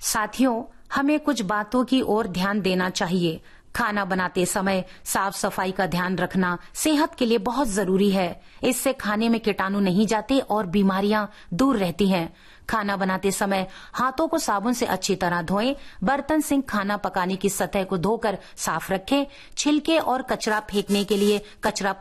साथियों, हमें कुछ बातों की ओर ध्यान देना चाहिए। खाना बनाते समय साफ सफाई का ध्यान रखना सेहत के लिए बहुत जरूरी है। इससे खाने में कीटाणु नहीं जाते और बीमारियां दूर रहती हैं। खाना बनाते समय हाथों को साबुन से अच्छी तरह धोएं। बर्तन, सिंक, खाना पकाने की सतह को धोकर साफ रखें। छिलके और कचरा फेंकने के लिए कचरा